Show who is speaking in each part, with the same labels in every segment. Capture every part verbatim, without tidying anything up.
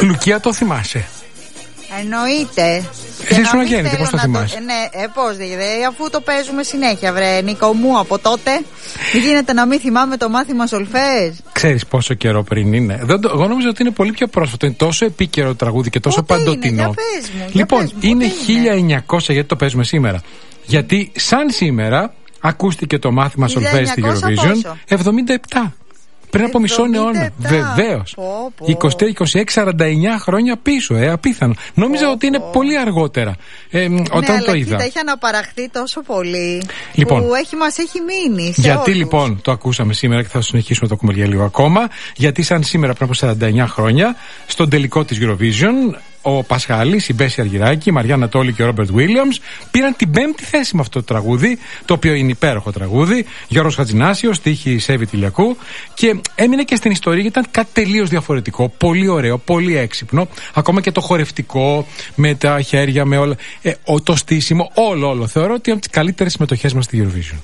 Speaker 1: Λουκία, το θυμάσαι?
Speaker 2: Εννοείται.
Speaker 1: Εσύ ήσουν αγέννητη, πώς το θυμάσαι?
Speaker 2: Το... Ναι, ε, πώς δηλαδή, αφού το παίζουμε συνέχεια, βρε Νίκο μου, από τότε. Δεν γίνεται να μην θυμάμαι το μάθημα σολφές.
Speaker 1: Ξέρεις πόσο καιρό πριν είναι? Δεν το... Εγώ νόμιζα ότι είναι πολύ πιο πρόσφατο. Είναι τόσο επίκαιρο το τραγούδι και τόσο
Speaker 2: πότε
Speaker 1: παντοτινό.
Speaker 2: Είναι, για πες μου,
Speaker 1: λοιπόν,
Speaker 2: για πες μου,
Speaker 1: είναι χίλια εννιακόσια, γιατί το παίζουμε σήμερα. Γιατί σαν σήμερα ακούστηκε το μάθημα σολφές στη Eurovision εβδομήντα επτά. Πριν από μισό αιώνα. Βεβαίως. είκοσι, είκοσι έξι, σαράντα εννιά χρόνια πίσω. Ε, απίθανο. Νόμιζα πω, ότι είναι πω. πολύ αργότερα. Ε, όταν
Speaker 2: ναι,
Speaker 1: το είδα.
Speaker 2: Κοίτα, έχει αναπαραχθεί τόσο πολύ.
Speaker 1: Λοιπόν,
Speaker 2: που έχει, μας έχει μείνει. Σε
Speaker 1: γιατί
Speaker 2: όλους.
Speaker 1: Λοιπόν το ακούσαμε σήμερα και θα συνεχίσουμε το ακούμε για λίγο ακόμα. Γιατί σαν σήμερα πριν από σαράντα εννιά χρόνια, στον τελικό της Eurovision, ο Πασχάλης, η Μπέση Αργυράκη, η Μαριά Ανατόλη και ο Ρόμπερτ Βίλιαμς πήραν την πέμπτη θέση με αυτό το τραγούδι, το οποίο είναι υπέροχο τραγούδι. Γιώργος Χατζηνάσιος, στίχη Σέβη Τηλιακού, και έμεινε και στην ιστορία γιατί ήταν κάτι τελείως διαφορετικό. Πολύ ωραίο, πολύ έξυπνο. Ακόμα και το χορευτικό, με τα χέρια, με όλα. Ε, το στήσιμο, όλο, όλο. Θεωρώ ότι είναι από τις καλύτερες συμμετοχές μας στη Eurovision.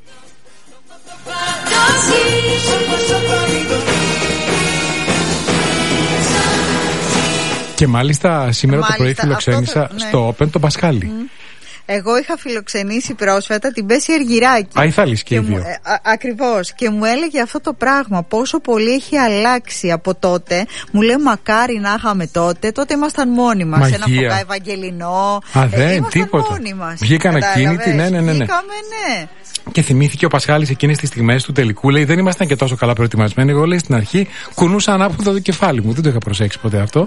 Speaker 1: Και μάλιστα σήμερα μάλιστα, το πρωί φιλοξένησα αυτό, ναι. στο Open τον Πασχάλη. Mm.
Speaker 2: Εγώ είχα φιλοξενήσει πρόσφατα την Μπέση Αργυράκη.
Speaker 1: Α, η Θάλης και οι δύο.
Speaker 2: Ε, ακριβώς. Και μου έλεγε αυτό το πράγμα, πόσο πολύ έχει αλλάξει από τότε. Μου λέει, μακάρι να είχαμε τότε. Τότε ήμασταν μόνοι μας.
Speaker 1: Μαγεία.
Speaker 2: Ένα φωκά Ευαγγελινό.
Speaker 1: Α, δεν,
Speaker 2: ε, ήμασταν
Speaker 1: τίποτα.
Speaker 2: μόνοι μας.
Speaker 1: Βγήκαν ακίνητοι, ναι, ναι, ναι.
Speaker 2: Βγήκαμε, ναι.
Speaker 1: Και θυμήθηκε ο Πασχάλης εκείνες τις στιγμές του τελικού. Λέει, δεν ήμασταν και τόσο καλά προετοιμασμένοι. Εγώ, λέει, στην αρχή κουνούσα ανάποδα το κεφάλι μου. Δεν το είχα προσέξει ποτέ αυτό.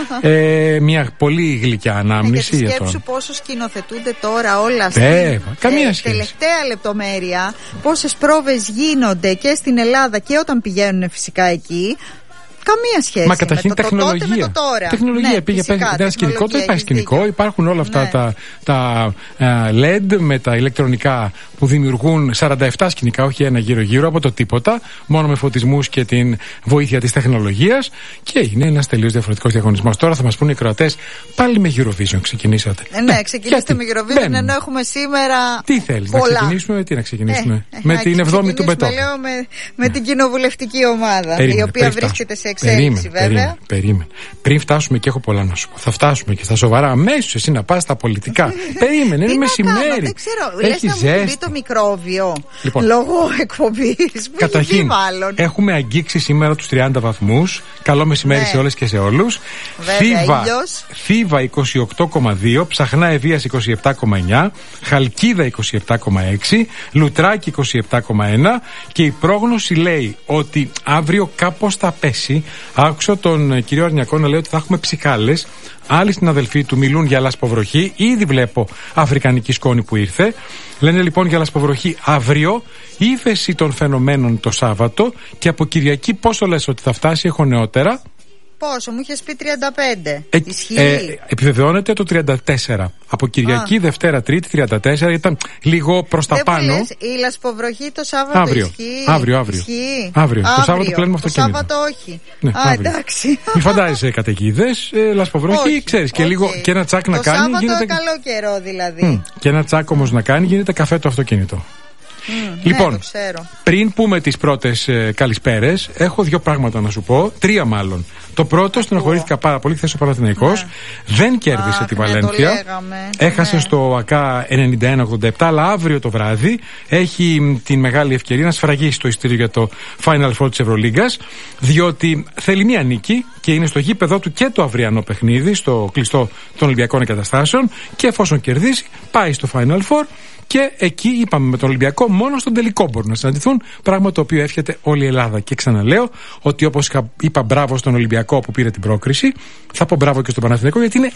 Speaker 1: ε, μια πολύ γλυκιά ανάμνηση.
Speaker 2: Και σκέψου πόσο σκηνοθετούνται τώρα όλα αυτά.
Speaker 1: Βέβαια, καμία
Speaker 2: ε,
Speaker 1: σχέση.
Speaker 2: Τελευταία λεπτομέρεια, πόσες πρόβες γίνονται και στην Ελλάδα και όταν πηγαίνουν φυσικά εκεί. Καμία σχέση.
Speaker 1: Μα καταρχήν
Speaker 2: με το,
Speaker 1: τεχνολογία.
Speaker 2: Το τότε με το τώρα.
Speaker 1: Τεχνολογία.
Speaker 2: Ναι,
Speaker 1: πήγε
Speaker 2: φυσικά,
Speaker 1: ένα σκηνικό, το υπάρχει σκηνικό.
Speaker 2: Δίκιο.
Speaker 1: Υπάρχουν όλα αυτά
Speaker 2: ναι.
Speaker 1: τα, τα uh, ελ ι ντι με τα ηλεκτρονικά που δημιουργούν σαράντα επτά σκηνικά, όχι ένα γύρω-γύρω από το τίποτα, μόνο με φωτισμούς και την βοήθεια της τεχνολογίας. Και είναι ένας τελείως διαφορετικός διαγωνισμός. Τώρα θα μας πούνε οι Κροατές, πάλι με Eurovision ξεκινήσατε.
Speaker 2: Ε, ναι, ξεκινήστε με Eurovision, Μπαίνουμε. ενώ έχουμε σήμερα.
Speaker 1: Τι θέλεις, να ξεκινήσουμε με τι να ξεκινήσουμε?
Speaker 2: Ε,
Speaker 1: με την εβδόμη του Μπετόβεν.
Speaker 2: Λέω με, με την κοινοβουλευτική ομάδα, περίμενε, η οποία βρίσκεται σε εξέλιξη, βέβαια.
Speaker 1: Περίμενε, περίμενε. Πριν φτάσουμε, και έχω πολλά να σου πω. Θα φτάσουμε και στα σοβαρά αμέσως. Εσύ να πας στα πολιτικά. Περίμενε, είναι μεσημέρι.
Speaker 2: Δεν ξέρω, λες να μου πει το μικρόβιο.
Speaker 1: Λοιπόν,
Speaker 2: λόγω εκπομπής.
Speaker 1: Καταρχήν, έχουμε αγγίξει σήμερα τους τριάντα βαθμούς. Καλό μεσημέρι ναι. σε όλες και σε όλους. Θήβα, Θήβα είκοσι οκτώ κόμμα δύο, Ψαχνά Ευβοίας είκοσι επτά κόμμα εννιά, Χαλκίδα είκοσι επτά κόμμα έξι, Λουτράκι είκοσι επτά κόμμα ένα, και η πρόγνωση λέει ότι αύριο κάπως θα πέσει. Άκουσα τον κύριο Αρνιακό να λέει ότι θα έχουμε ψυχάλες. Άλλοι συναδελφοί του μιλούν για λασποβροχή. Ήδη βλέπω αφρικανική σκόνη που ήρθε. Λένε λοιπόν για λασποβροχή αύριο, ύφεση των φαινομένων το Σάββατο, και από Κυριακή πόσο λες ότι θα φτάσει? Έχω νεότερα.
Speaker 2: Πόσο, μου είχες πει τριάντα πέντε.
Speaker 1: Ε,
Speaker 2: Ισχύει.
Speaker 1: Ε, επιβεβαιώνεται το τριάντα τέσσερα. Από Κυριακή, Α. Δευτέρα, Τρίτη, τριάντα τέσσερα. Ήταν λίγο προς τα πάνω.
Speaker 2: Λες, η λασποβροχή το Σάββατο
Speaker 1: αύριο.
Speaker 2: ισχύει.
Speaker 1: Αύριο, αύριο.
Speaker 2: Ισχύει.
Speaker 1: Αύριο.
Speaker 2: αύριο.
Speaker 1: Το Σάββατο πλένουμε αυτοκίνητο.
Speaker 2: Το Σάββατο όχι.
Speaker 1: Ναι,
Speaker 2: Α, αύριο. Εντάξει.
Speaker 1: Μη φαντάζεσαι καταιγίδες, ε, λασποβροχή, ξέρεις. Και, λίγο, και ένα τσάκ
Speaker 2: το
Speaker 1: να κάνει.
Speaker 2: Το Σάββατο
Speaker 1: γίνεται...
Speaker 2: καλό καιρό δηλαδή.
Speaker 1: Mm. Και ένα τσάκ όμως να κάνει, γίνεται καφέ το αυτοκίνητο.
Speaker 2: Mm,
Speaker 1: λοιπόν,
Speaker 2: ναι, το ξέρω.
Speaker 1: Πριν πούμε τις πρώτες ε, καλησπέρες, έχω δύο πράγματα να σου πω. Τρία μάλλον. Το πρώτο, στενοχωρήθηκα πάρα πολύ χθες ο Παναθηναϊκός. Ναι. Δεν κέρδισε
Speaker 2: Αχ,
Speaker 1: τη
Speaker 2: ναι,
Speaker 1: Βαλένθια. Έχασε ναι. στο ΑΚΑ ενενήντα ένα ογδόντα επτά, αλλά αύριο το βράδυ έχει την μεγάλη ευκαιρία να σφραγίσει το ειστήριο για το Final Four της Ευρωλίγκας, διότι θέλει μία νίκη και είναι στο γήπεδο του και το αυριανό παιχνίδι, στο κλειστό των Ολυμπιακών Εγκαταστάσεων, και εφόσον κερδίσει, πάει στο Final Four. Και εκεί είπαμε με τον Ολυμπιακό μόνο στον τελικό μπορούν να συναντηθούν, πράγμα το οποίο εύχεται όλη η Ελλάδα. Και ξαναλέω ότι όπως είπα μπράβο στον Ολυμπιακό που πήρε την πρόκριση, θα πω μπράβο και στον Παναθηναϊκό, γιατί είναι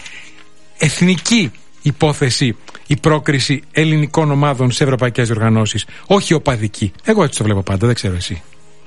Speaker 1: εθνική υπόθεση η πρόκριση ελληνικών ομάδων σε ευρωπαϊκές διοργανώσεις, όχι οπαδική. Εγώ έτσι το βλέπω πάντα, δεν ξέρω εσύ.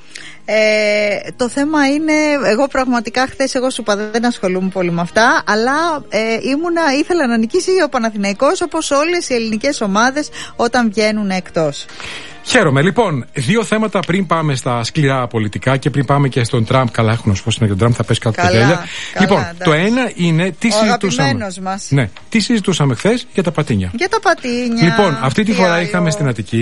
Speaker 2: Ε, το θέμα είναι, εγώ πραγματικά χθες, εγώ σου είπα, δεν ασχολούμαι πολύ με αυτά, αλλά ε, ήμουνα, ήθελα να νικήσει ο Παναθηναϊκός όπως όλες οι ελληνικές ομάδες όταν βγαίνουν εκτός.
Speaker 1: Χαίρομαι. Λοιπόν, δύο θέματα πριν πάμε στα σκληρά πολιτικά και πριν πάμε και στον Τραμπ. Καλά, έχω να σου πω είναι και τον Τραμπ, θα πέσει κάτω τα γέλια. Λοιπόν, εντάξει. Το ένα είναι τι
Speaker 2: ο
Speaker 1: συζητούσαμε.
Speaker 2: Μας.
Speaker 1: Ναι, τι συζητούσαμε χθες για τα πατίνια.
Speaker 2: Για τα πατίνια.
Speaker 1: Λοιπόν, αυτή τη
Speaker 2: τι
Speaker 1: φορά
Speaker 2: άλλο.
Speaker 1: είχαμε στην Αττική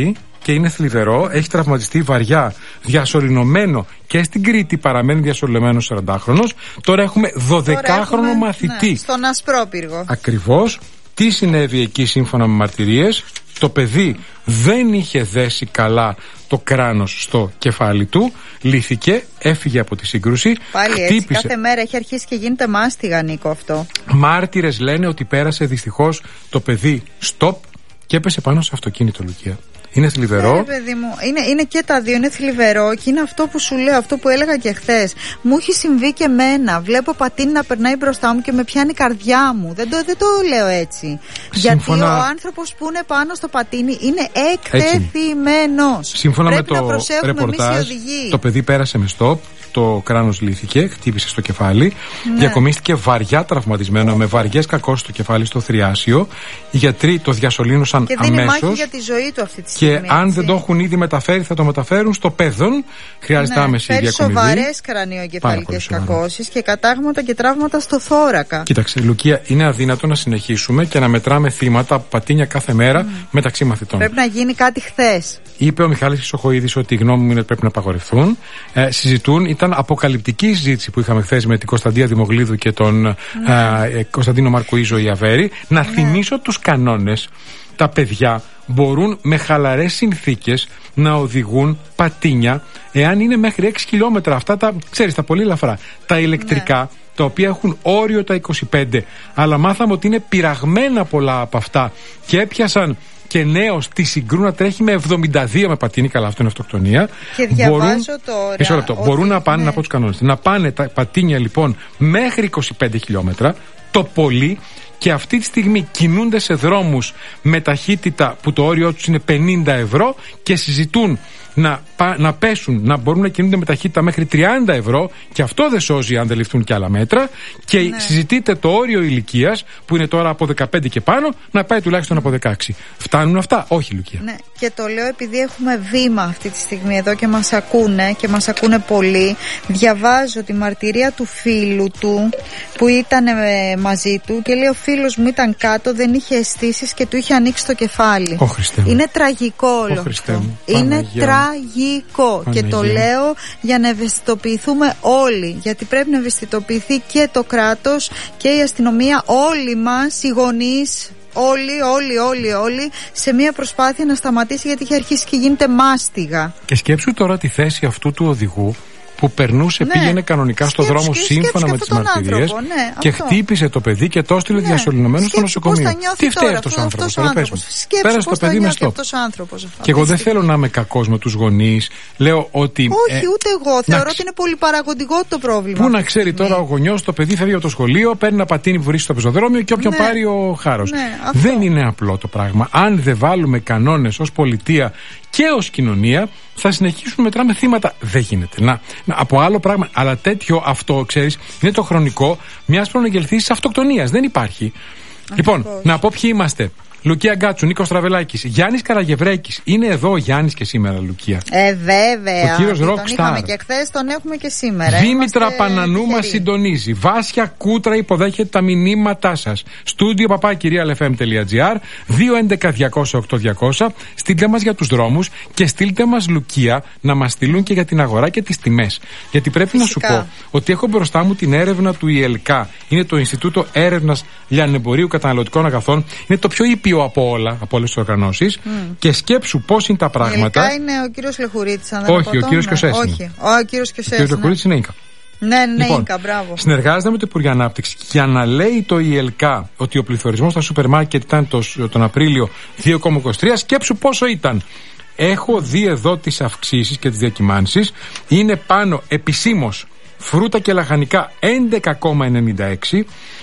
Speaker 1: και είναι θλιβερό. Έχει τραυματιστεί βαριά, διασωληνωμένο και στην Κρήτη παραμένει διασωληνωμένος σαραντάχρονος. Τώρα έχουμε δωδεκάχρονο μαθητή.
Speaker 2: Ναι, στον Ασπρόπυργο.
Speaker 1: Ακριβώς. Τι συνέβη εκεί σύμφωνα με μαρτυρίες? Το παιδί δεν είχε δέσει καλά το κράνος στο κεφάλι του, λύθηκε, έφυγε από τη σύγκρουση.
Speaker 2: Πάλι
Speaker 1: χτύπησε.
Speaker 2: Έτσι, κάθε μέρα έχει αρχίσει και γίνεται μάστιγα, Νίκο, αυτό.
Speaker 1: Μάρτυρες λένε ότι πέρασε δυστυχώς το παιδί στοπ και έπεσε πάνω σε αυτοκίνητο, Λουκία. Είναι θλιβερό.
Speaker 2: Ναι, παιδί μου. Είναι, είναι και τα δύο. Είναι θλιβερό και είναι αυτό που σου λέω, αυτό που έλεγα και χθες. Μου έχει συμβεί και εμένα. Βλέπω πατίνι να περνάει μπροστά μου και με πιάνει η καρδιά μου. Δεν το, δεν το λέω έτσι. Σύμφωνα... Γιατί ο άνθρωπος που είναι πάνω στο πατίνι είναι εκτεθειμένος.
Speaker 1: Σύμφωνα
Speaker 2: Πρέπει
Speaker 1: με το ρεπορτάζ, το παιδί πέρασε με στοπ. Το κράνος λύθηκε, χτύπησε στο κεφάλι, ναι. Διακομίστηκε βαριά τραυματισμένο, με βαριές κακώσεις στο κεφάλι, στο θριάσιο. Οι γιατροί το διασωλήνωσαν
Speaker 2: και δίνει
Speaker 1: αμέσως.
Speaker 2: Μάχη για τη ζωή του αυτή τη στιγμή.
Speaker 1: Και αν έτσι. δεν το έχουν ήδη μεταφέρει, θα το μεταφέρουν στο Πέδον. Χρειάζεται ναι, άμεση διακομιδή. Φέρει
Speaker 2: σοβαρές κρανιοεγκεφαλικές κακώσεις και κατάγματα και τραύματα στο θώρακα.
Speaker 1: Κοίταξε, Λουκία, είναι αδύνατο να συνεχίσουμε και να μετράμε θύματα από πατίνια κάθε μέρα mm. μεταξύ μαθητών.
Speaker 2: Πρέπει να γίνει κάτι χθες.
Speaker 1: Είπε ο Μιχάλης Χρυσοχοΐδης ότι η γνώμη μου είναι ότι πρέπει να απαγορευτούν. Ε, συζητούν, ήταν αποκαλυπτική συζήτηση που είχαμε χθες με την Κωνσταντία Δημογλίδου και τον ναι. ε, Κωνσταντίνο Μαρκουίζο Ιαβέρη. Να ναι. θυμίσω τους κανόνες. Τα παιδιά μπορούν με χαλαρές συνθήκες να οδηγούν πατίνια εάν είναι μέχρι έξι χιλιόμετρα. Αυτά τα, ξέρεις, τα πολύ ελαφρά. Τα ηλεκτρικά, ναι. τα οποία έχουν όριο τα είκοσι πέντε, αλλά μάθαμε ότι είναι πειραγμένα πολλά από αυτά και έπιασαν και νέος τη συγκρού να τρέχει με εβδομήντα δύο με πατίνι. Καλά, αυτό είναι αυτοκτονία.
Speaker 2: Και διαβάζω μπορούν, τώρα.
Speaker 1: Μισό λεπτό. Ότι, μπορούν να πάνε, ναι. να πω τους κανόνες. Να πάνε τα πατίνια λοιπόν μέχρι είκοσι πέντε χιλιόμετρα το πολύ. Και αυτή τη στιγμή κινούνται σε δρόμους με ταχύτητα που το όριό τους είναι πενήντα ευρώ και συζητούν να, να πέσουν, να μπορούν να κινούνται με ταχύτητα μέχρι τριάντα ευρώ, και αυτό δεν σώζει αν δεν ληφθούν και άλλα μέτρα. Και ναι. συζητείτε το όριο ηλικίας που είναι τώρα από δεκαπέντε και πάνω να πάει τουλάχιστον από δεκαέξι. Φτάνουν αυτά? Όχι, Λουκία.
Speaker 2: Ναι, και το λέω επειδή έχουμε βήμα αυτή τη στιγμή εδώ και μας ακούνε και μας ακούνε πολύ. Διαβάζω τη μαρτυρία του φίλου του που ήταν μαζί του και λέει: ο φίλος μου ήταν κάτω, δεν είχε αισθήσεις και του είχε ανοίξει το κεφάλι.
Speaker 1: Oh,
Speaker 2: είναι τραγικό όλο αυτό. Είναι τραγικό. Παναγία. Και το λέω για να ευαισθητοποιηθούμε όλοι. Γιατί πρέπει να ευαισθητοποιηθεί και το κράτος και η αστυνομία, όλοι μας, οι γονείς. Όλοι, όλοι, όλοι, όλοι σε μια προσπάθεια να σταματήσει, γιατί έχει αρχίσει και γίνεται μάστιγα.
Speaker 1: Και σκέψου τώρα τη θέση αυτού του οδηγού που περνούσε, ναι. πήγαινε κανονικά στο δρόμο σύμφωνα με τις μαρτυρίες ναι, και αυτό. Χτύπησε το παιδί και το έστειλε ναι. διασωληνωμένο στο νοσοκομείο. Τι φταίει αυτός ο άνθρωπος? Πέρασε το παιδί με στόπ. Και εγώ δεν θέλω να είμαι κακός με τους γονείς. Λέω ότι.
Speaker 2: Όχι, ε, ούτε εγώ. Θεωρώ να... ότι είναι πολύ παραγωγικό το πρόβλημα.
Speaker 1: Πού να ξέρει τώρα ο γονιός, το παιδί φεύγει από το σχολείο, παίρνει ένα πατίνι που βρίσκει στο πεζοδρόμιο και όποιον ναι. πάρει ο χάρος. Ναι, δεν είναι απλό το πράγμα. Αν δεν βάλουμε κανόνες ως πολιτεία και ως κοινωνία, θα συνεχίσουμε να μετράμε θύματα. Δεν γίνεται. Να, να, από άλλο πράγμα. Αλλά τέτοιο αυτό, ξέρεις, είναι το χρονικό μιας προνογελθής αυτοκτονίας. Δεν υπάρχει. Ακριβώς. Λοιπόν, να πω ποιοι είμαστε. Λουκία Γκάτσου, Νίκος Τραβελάκης, Γιάννης Καραγευρέκης. Είναι εδώ ο Γιάννης και σήμερα, Λουκία.
Speaker 2: Ε, βέβαια.
Speaker 1: Ο κύριος Rockstar.
Speaker 2: Τον είχαμε και χθες, τον έχουμε και σήμερα.
Speaker 1: Δήμητρα Πανανού μας συντονίζει. Βάσια Κούτρα υποδέχεται τα μηνύματά σας. Στούντιο παπά κυρία ελ εφ εμ τελεία τζι άρ, δύο έντεκα διακόσια οκτώ διακόσια. Στείλτε μας για τους δρόμους και στείλτε μας, Λουκία, να μας στείλουν και για την αγορά και τις τιμές. Γιατί πρέπει Φυσικά. να σου πω ότι έχω μπροστά μου την έρευνα του ι ελ κέι. Είναι το Ινστιτούτο Έρευνας Λιανεμπορίου Καταναλωτικών Αγαθών. Είναι το πιο ήπιο από όλα, από όλες τις οργανώσεις. Mm. Και σκέψου πώς είναι τα πράγματα.
Speaker 2: Τελικά είναι ο κύριος Λεχουρίτης, αν δεν
Speaker 1: Όχι, ο κύριος Κιωσές.
Speaker 2: Όχι, ο κύριος Κιωσές. Ο κύριος
Speaker 1: Λεχουρίτης είναι Ίνκα.
Speaker 2: Ναι, ναι,
Speaker 1: λοιπόν,
Speaker 2: Ίνκα, μπράβο.
Speaker 1: Συνεργάζεται με το Υπουργείο Ανάπτυξη για να λέει το ι ελ κέι ότι ο πληθωρισμός στα σούπερ μάρκετ ήταν το, τον Απρίλιο δύο κόμμα είκοσι τρία. Σκέψου πόσο ήταν. Έχω δει εδώ τις αυξήσεις και τις διακυμάνσεις. Είναι πάνω επισήμως φρούτα και λαχανικά έντεκα κόμμα ενενήντα έξι,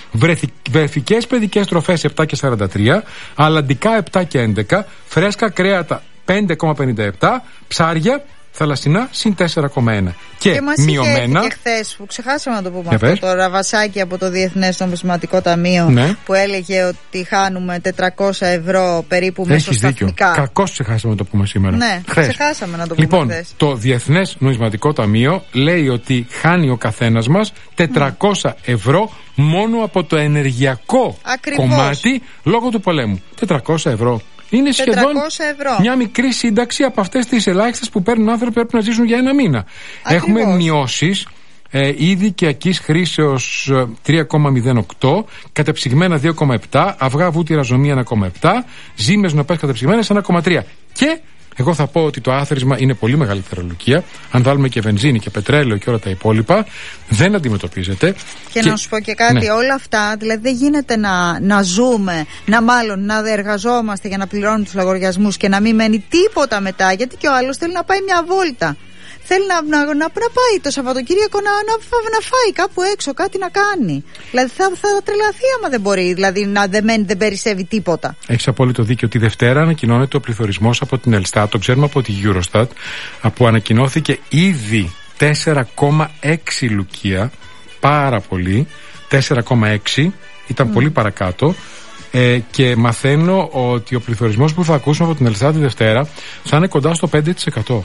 Speaker 1: βρεφικές παιδικές τροφές επτά κόμμα σαράντα τρία, αλλαντικά επτά κόμμα έντεκα, φρέσκα κρέατα πέντε κόμμα πενήντα επτά, ψάρια θαλασσινά συν τέσσερα κόμμα ένα. Και,
Speaker 2: και μας
Speaker 1: μειωμένα.
Speaker 2: Και χθες που ξεχάσαμε να το πούμε αυτό, το ραβασάκι από το Διεθνές Νομισματικό Ταμείο, ναι. που έλεγε ότι χάνουμε τετρακόσια ευρώ περίπου μεσοσταθμικά.
Speaker 1: Κακώς ξεχάσαμε να το πούμε σήμερα.
Speaker 2: Ναι, χθες. ξεχάσαμε να το πούμε.
Speaker 1: Λοιπόν,
Speaker 2: χθες.
Speaker 1: Το Διεθνές Νομισματικό Ταμείο λέει ότι χάνει ο καθένας μας τετρακόσια ευρώ μόνο από το ενεργειακό Ακριβώς. κομμάτι λόγω του πολέμου. τετρακόσια ευρώ. είναι σχεδόν
Speaker 2: ευρώ.
Speaker 1: Μια μικρή σύνταξη από αυτές τις ελάχιστες που παίρνουν άνθρωποι που πρέπει να ζήσουν για ένα μήνα.
Speaker 2: Ακριβώς.
Speaker 1: Έχουμε μειώσεις. Ε, είδη οικιακής χρήσεως τρία κόμμα μηδέν οκτώ, κατεψυγμένα δύο κόμμα επτά, αυγά βούτυρα ζωμία ένα κόμμα επτά, ζύμες νοπές κατεψυγμένες ένα κόμμα τρία. Και εγώ θα πω ότι το άθροισμα είναι πολύ μεγαλύτερη λουκία. Αν βάλουμε και βενζίνη και πετρέλαιο και όλα τα υπόλοιπα, δεν αντιμετωπίζεται.
Speaker 2: Και, και να σου πω και κάτι, ναι. Όλα αυτά, δηλαδή δεν γίνεται να, να ζούμε, να μάλλον να εργαζόμαστε για να πληρώνουμε τους λογαριασμούς και να μην μένει τίποτα μετά, γιατί και ο άλλος θέλει να πάει μια βόλτα. Θέλει να, να, να, να πάει το Σαββατοκύριακο να, να, να φάει κάπου έξω, κάτι να κάνει. Δηλαδή θα, θα τρελαθεί άμα δεν μπορεί, δηλαδή να δεν μένει, δεν περισσεύει τίποτα.
Speaker 1: Έχεις απόλυτο δίκιο. Τη Δευτέρα ανακοινώνεται ο πληθωρισμός από την Ελστάτ, το ξέρουμε από τη Eurostat, που ανακοινώθηκε ήδη τέσσερα κόμμα έξι λουκία, πάρα πολύ, τέσσερα κόμμα έξι, ήταν mm. πολύ παρακάτω. Ε, και μαθαίνω ότι ο πληθωρισμός που θα ακούσουμε από την Ελστάτ τη Δευτέρα θα είναι κοντά στο πέντε τοις εκατό.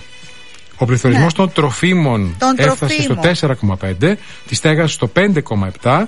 Speaker 1: Ο πληθωρισμός ναι. των τροφίμων
Speaker 2: τον
Speaker 1: έφτασε
Speaker 2: τροφίμο.
Speaker 1: στο τέσσερα κόμμα πέντε, τη στέγαση στο πέντε κόμμα επτά,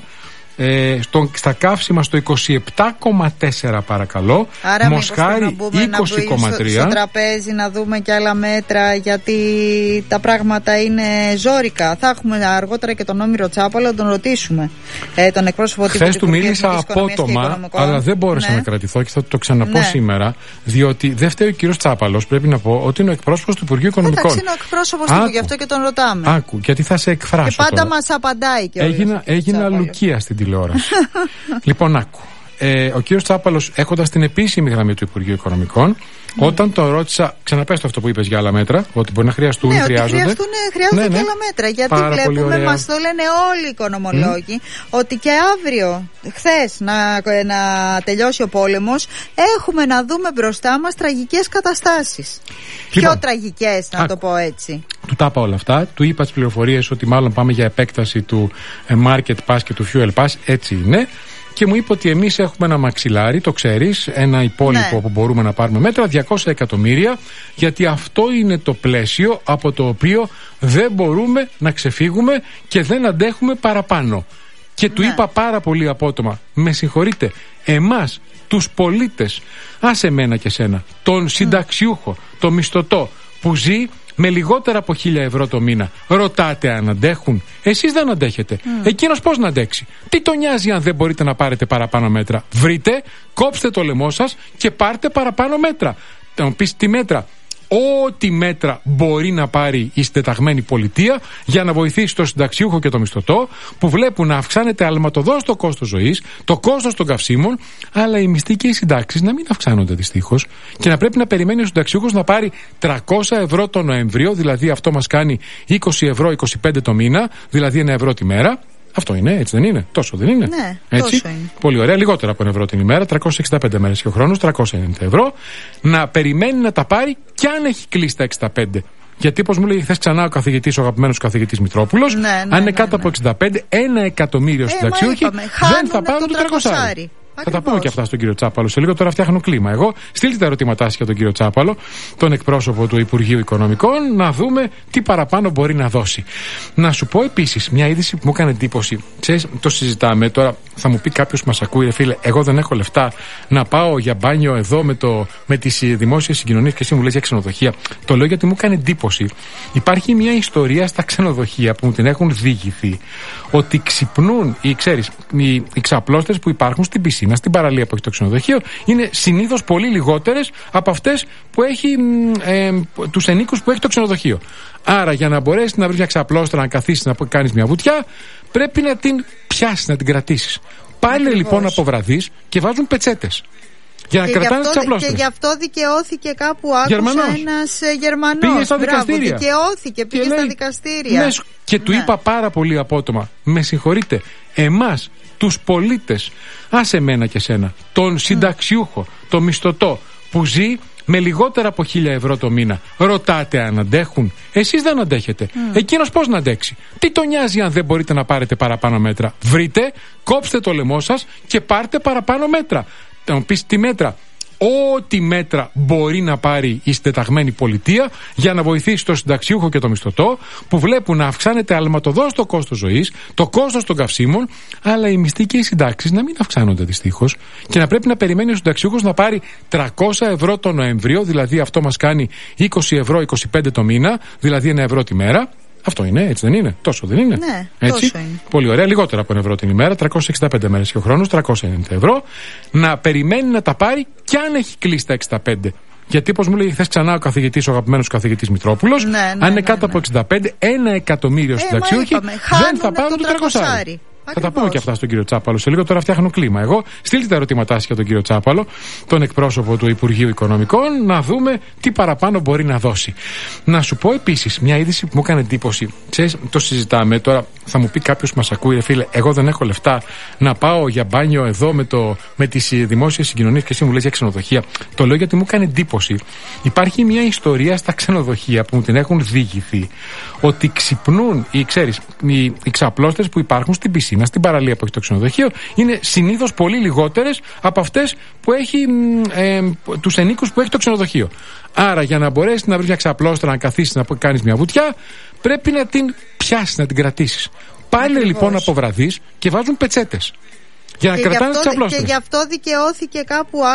Speaker 1: ε, στο, στα καύσιμα στο είκοσι επτά κόμμα τέσσερα παρακαλώ.
Speaker 2: Άρα
Speaker 1: Μοσχάρι είκοσι κόμμα τρία.
Speaker 2: Στο, στο τραπέζι να δούμε και άλλα μέτρα, γιατί τα πράγματα είναι ζόρικα. Θα έχουμε αργότερα και τον Όμηρο Τσάπαλο, να τον ρωτήσουμε. Ε, τον εκπρόσωπο του
Speaker 1: Χθες του μίλησα απότομα, αλλά δεν μπόρεσα ναι. να κρατηθώ και θα το ξαναπώ ναι. σήμερα, διότι δεν φταίει ο κύριος Τσάπαλος. Πρέπει να πω ότι είναι ο εκπρόσωπος του Υπουργείου Οικονομικών.
Speaker 2: Εντάξει, είναι ο εκπρόσωπος του, γι' αυτό και τον ρωτάμε.
Speaker 1: Άκου, γιατί θα σε εκφράσω.
Speaker 2: Και πάντα μας απαντάει και
Speaker 1: Έγινα, έγινα λουκία στην τηλεόραση. Λοιπόν, άκου. Ε, ο κύριος Τσάπαλος, έχοντας την επίσημη γραμμή του Υπουργείου Οικονομικών, mm. όταν τον ρώτησα, ξαναπες το αυτό που είπες για άλλα μέτρα, ότι μπορεί να χρειαστούν,
Speaker 2: ναι,
Speaker 1: χρειάζονται.
Speaker 2: Ότι χρειαστούν, χρειάζονται ναι, ναι. και άλλα μέτρα. Γιατί
Speaker 1: Πάρα
Speaker 2: βλέπουμε, μας το λένε όλοι οι οικονομολόγοι, mm. ότι και αύριο, χθες, να, να τελειώσει ο πόλεμος, έχουμε να δούμε μπροστά μας τραγικές καταστάσεις. Λοιπόν, πιο τραγικές, να άκου. το πω έτσι.
Speaker 1: Του τα είπα όλα αυτά. Του είπα τις πληροφορίες ότι μάλλον πάμε για επέκταση του Market Pass και του Fuel Pass. Έτσι είναι. Και μου είπε ότι εμείς έχουμε ένα μαξιλάρι, το ξέρεις, ένα υπόλοιπο ναι. που μπορούμε να πάρουμε μέτρα, διακόσια εκατομμύρια, γιατί αυτό είναι το πλαίσιο από το οποίο δεν μπορούμε να ξεφύγουμε και δεν αντέχουμε παραπάνω. Και του ναι. είπα πάρα πολύ απότομα, με συγχωρείτε, εμάς, τους πολίτες, άσε εμένα και σένα, τον συνταξιούχο, τον μισθωτό που ζει με λιγότερα από χίλια ευρώ το μήνα, ρωτάτε αν αντέχουν? Εσείς δεν αντέχετε. Mm. Εκείνος πώς να αντέξει? Τι τον νοιάζει αν δεν μπορείτε να πάρετε παραπάνω μέτρα? Βρείτε, κόψτε το λαιμό σας και πάρτε παραπάνω μέτρα. Θα μου πεις τι μέτρα? Ό,τι μέτρα μπορεί να πάρει η συντεταγμένη πολιτεία για να βοηθήσει το συνταξιούχο και το μισθωτό, που βλέπουν να αυξάνεται αλματοδός το κόστος ζωής, το κόστος των καυσίμων, αλλά οι μισθοί και οι συντάξεις να μην αυξάνονται δυστυχώς και να πρέπει να περιμένει ο συνταξιούχος να πάρει τριακόσια ευρώ το Νοέμβριο, δηλαδή αυτό μας κάνει είκοσι ευρώ είκοσι πέντε το μήνα, δηλαδή ένα ευρώ τη μέρα. Αυτό είναι, έτσι δεν είναι? Τόσο δεν είναι?
Speaker 2: Ναι,
Speaker 1: έτσι.
Speaker 2: Τόσο είναι.
Speaker 1: Πολύ ωραία, λιγότερα από ένα ευρώ την ημέρα, τριακόσιες εξήντα πέντε μέρες και ο χρόνος, τριακόσια ενενήντα ευρώ. Να περιμένει να τα πάρει κι αν έχει κλείσει τα εξήντα πέντε. Γιατί, όπως μου λέγει χθες ξανά ο καθηγητής, ο αγαπημένος καθηγητής Μητρόπουλος, ναι, ναι, αν είναι ναι, κάτω ναι. από εξήντα πέντε, ένα εκατομμύριο ε, συνταξιούχοι δεν θα πάρουν το τριακόσια. Θα τα πούμε και αυτά στον κύριο Τσάπαλο σε λίγο. Τώρα φτιάχνω κλίμα. Εγώ στείλτε τα ερωτήματά σας για τον κύριο Τσάπαλο, τον εκπρόσωπο του Υπουργείου Οικονομικών, να δούμε τι παραπάνω μπορεί να δώσει. Να σου πω επίσης μια είδηση που μου έκανε εντύπωση. Ξέρεις, το συζητάμε τώρα. Θα μου πει κάποιος που μας ακούει, ρε φίλε, εγώ δεν έχω λεφτά να πάω για μπάνιο εδώ με, το, με τις δημόσιες συγκοινωνίες και εσύ μου λες για ξενοδοχεία. Το λέω γιατί μου έκανε εντύπωση. Υπάρχει μια ιστορία στα ξενοδοχεία που μου την έχουν διηγηθεί, ότι ξυπνούν οι, ξέρεις, οι, οι ξαπλώστες που υπάρχουν στην πισίνα, στην παραλία που έχει το ξενοδοχείο, είναι συνήθως πολύ λιγότερες από αυτές που έχει ε, τους ενίκους που έχει το ξενοδοχείο. Άρα, για να μπορέσεις να βρεις μια ξαπλώστρα, να καθίσεις να κάνεις μια βουτιά, πρέπει να την πιάσεις, να την κρατήσεις. Πάνε λοιπόν από βραδείς και βάζουν πετσέτες για να και κρατάνε τις ξαπλώστρες. Και γι' αυτό δικαιώθηκε κάπου, άκουσα, ένας Γερμανός. Πήγε στα δικαστήρια. Δικαιώθηκε, πήγε στα δικαστήρια. Ναι, και του ναι. είπα πάρα πολύ απότομα, με συγχωρείτε, εμάς, τους πολίτες, άσε εμένα και σένα, τον συνταξιούχο, τον μισθωτό που ζει με λιγότερα από χίλια ευρώ το μήνα, ρωτάτε αν αντέχουν? Εσείς δεν αντέχετε. Mm. Εκείνος πώς να αντέξει? Τι τον νοιάζει αν δεν μπορείτε να πάρετε παραπάνω μέτρα? Βρείτε, κόψτε το λαιμό σας και πάρτε παραπάνω μέτρα. Θα μου πεις τι μέτρα? ό,τι μέτρα μπορεί να πάρει η συντεταγμένη πολιτεία για να βοηθήσει το συνταξιούχο και το μισθωτό, που βλέπουν να αυξάνεται αλματοδός το κόστος ζωής, το κόστος των καυσίμων, αλλά οι μισθοί και οι συντάξεις να μην αυξάνονται δυστυχώς και να πρέπει να περιμένει ο συνταξιούχος να πάρει τριακόσια ευρώ το Νοέμβριο, δηλαδή αυτό μας κάνει είκοσι ευρώ είκοσι πέντε το μήνα, δηλαδή ένα ευρώ τη μέρα. Αυτό είναι, έτσι δεν είναι? Τόσο δεν είναι?
Speaker 2: Ναι,
Speaker 1: έτσι.
Speaker 2: τόσο είναι.
Speaker 1: Πολύ ωραία, λιγότερο από ένα ευρώ την ημέρα, τριακόσιες εξήντα πέντε μέρες και ο χρόνος, τριακόσια ενενήντα ευρώ. Να περιμένει να τα πάρει κι αν έχει κλείσει τα εξήντα πέντε. Γιατί, όπως μου λέει χθες ξανά ο καθηγητής, ο αγαπημένος καθηγητής Μητρόπουλος, ναι, ναι, αν είναι ναι, κάτω ναι. από εξήντα πέντε, ένα εκατομμύριο ε, συνταξιούχοι δεν θα πάρουν το τριακόσια. Θα τα πούμε και αυτά στον κύριο Τσάπαλο σε λίγο. Τώρα φτιάχνω κλίμα. Εγώ στείλτε τα ερωτήματά σας για τον κύριο Τσάπαλο, τον εκπρόσωπο του Υπουργείου Οικονομικών, να δούμε τι παραπάνω μπορεί να δώσει. Να σου πω επίσης μια είδηση που μου έκανε εντύπωση. Ξέρεις, το συζητάμε τώρα. Θα μου πει κάποιος που μας ακούει, ρε φίλε, εγώ δεν έχω λεφτά να πάω για μπάνιο εδώ με, το, με τις δημόσιες συγκοινωνίες και εσύ μου λες για ξενοδοχεία. Το λέω γιατί μου έκανε εντύπωση. Υπάρχει μια ιστορία στα ξενοδοχεία που μου την έχουν διηγηθεί, ότι ξυπνούν οι, ξέρεις, οι, οι ξαπλώστες που υπάρχουν στην πισίνα, στην παραλία που έχει το ξενοδοχείο, είναι συνήθως πολύ λιγότερες από αυτές που έχει ε, τους ενίκους που έχει το ξενοδοχείο. Άρα, για να μπορέσεις να βρεις μια ξαπλώστρα, να καθίσεις να κάνεις μια βουτιά, πρέπει να την πιάσεις, να την κρατήσεις. Πάνε λοιπόν από βραδείς και βάζουν πετσέτες για να κρατάνε τις ξαπλώστρες.
Speaker 2: Και γι' αυτό δικαιώθηκε κάπου